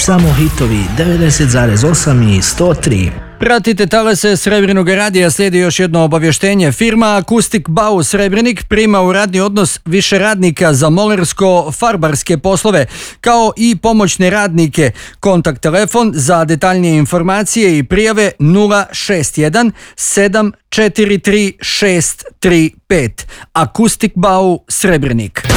Samo hitovi 90,8 i 103. Pratite talase Srebrnog radija, slijedi još jedno obavještenje. Firma Akustik Bau Srebrenik prima u radni odnos više radnika za molersko-farbarske poslove, kao i pomoćne radnike. Kontakt telefon za detaljnije informacije i prijave 061 743 635. Akustik Bau Srebrenik.